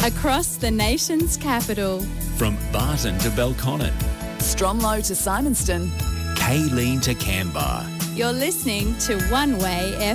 Across the nation's capital. From Barton to Belconnen. Stromlo to Simonston. Kayleen to Canberra. You're listening to One Way